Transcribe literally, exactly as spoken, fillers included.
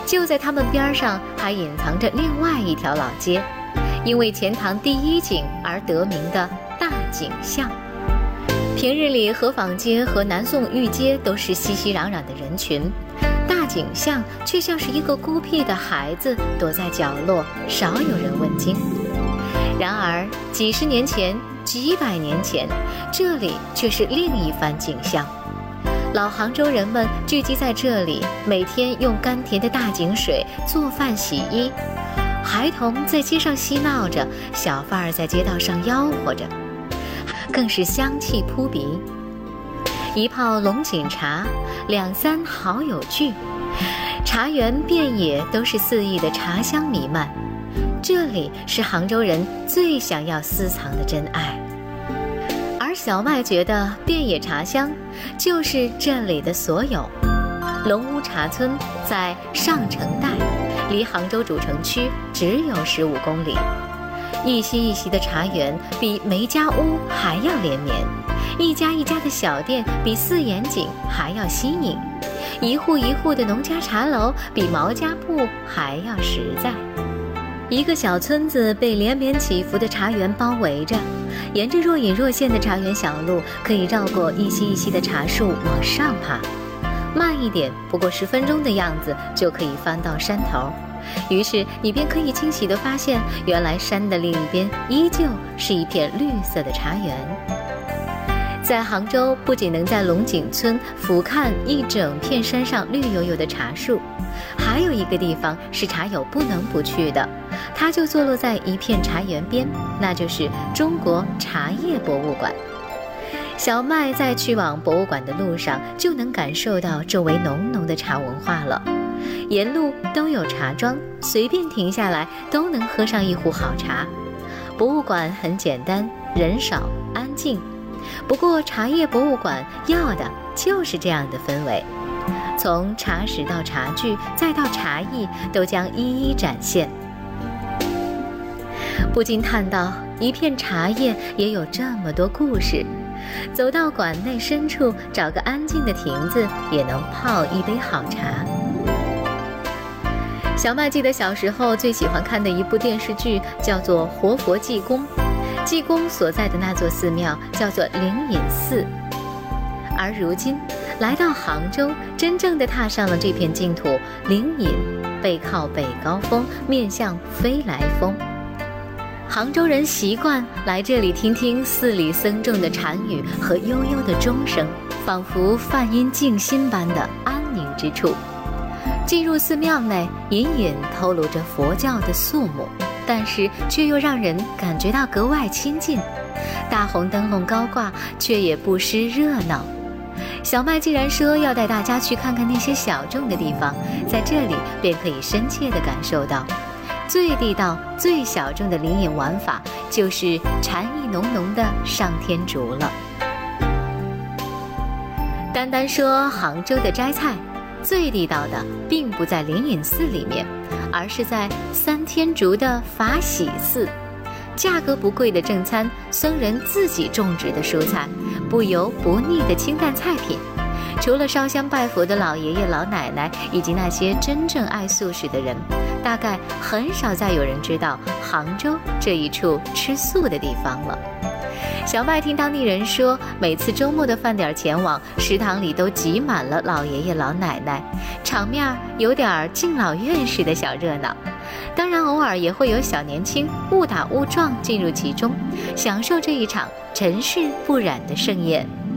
就在他们边上还隐藏着另外一条老街，因为钱塘第一景而得名的大井巷。平日里河坊街和南宋御街都是熙熙攘攘的人群，大井巷却像是一个孤僻的孩子躲在角落，少有人问津。然而几十年前几百年前，这里却是另一番景象。老杭州人们聚集在这里，每天用甘甜的大井水做饭洗衣，孩童在街上嬉闹着，小贩儿在街道上吆喝着，更是香气扑鼻。一泡龙井茶，两三好友聚，茶园遍野都是肆意的茶香弥漫。这里是杭州人最想要私藏的真爱。而小麦觉得遍野茶香就是这里的所有。龙屋茶村在上城带，离杭州主城区只有十五公里。一溪一溪的茶园比梅家屋还要连绵，一家一家的小店比四眼井还要新颖，一户一户的农家茶楼比毛家铺还要实在。一个小村子被连绵起伏的茶园包围着，沿着若隐若现的茶园小路，可以绕过一溪一溪的茶树往上爬，慢一点不过十分钟的样子就可以翻到山头，于是你便可以惊喜地发现，原来山的另一边依旧是一片绿色的茶园。在杭州，不仅能在龙井村俯瞰一整片山上绿油油的茶树，还有一个地方是茶友不能不去的，它就坐落在一片茶园边，那就是中国茶叶博物馆。小麦在去往博物馆的路上，就能感受到周围浓浓的茶文化了。沿路都有茶庄，随便停下来都能喝上一壶好茶。博物馆很简单，人少安静，不过茶叶博物馆要的就是这样的氛围，从茶史到茶具再到茶艺，都将一一展现。不禁叹道，一片茶叶也有这么多故事。走到馆内深处，找个安静的亭子，也能泡一杯好茶。小麦记得小时候最喜欢看的一部电视剧叫做《活佛济公》，济公所在的那座寺庙叫做灵隐寺。而如今来到杭州，真正的踏上了这片净土，灵隐背靠北高峰，面向飞来峰。杭州人习惯来这里听听寺里僧众的禅语和悠悠的钟声，仿佛梵音静心般的安宁之处。进入寺庙内，隐隐透露着佛教的肃穆，但是却又让人感觉到格外亲近。大红灯笼高挂，却也不失热闹。小麦既然说要带大家去看看那些小众的地方，在这里便可以深切地感受到最地道最小众的灵隐玩法，就是禅意浓浓的上天竺了。单单说杭州的摘菜，最地道的并不在灵隐寺里面，而是在三天竺的法喜寺。价格不贵的正餐，僧人自己种植的蔬菜，不油不腻的清淡菜品。除了烧香拜佛的老爷爷老奶奶以及那些真正爱素食的人，大概很少再有人知道杭州这一处吃素的地方了。小麦听当地人说，每次周末的饭点前往，食堂里都挤满了老爷爷老奶奶，场面有点敬老院式的小热闹。当然偶尔也会有小年轻误打误撞进入其中，享受这一场尘世不染的盛宴。